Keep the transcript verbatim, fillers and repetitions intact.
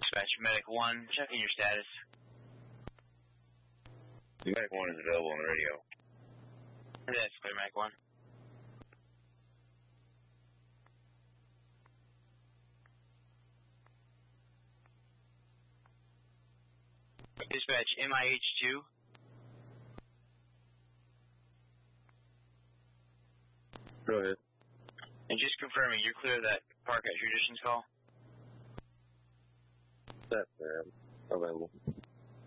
Dispatch, Medic one, checking your status. Medic one is available on the radio. That's clear, Medic one. Dispatch, M I H two. Go ahead. And just confirming, you're clear of that Park at Traditions call? That's uh, available.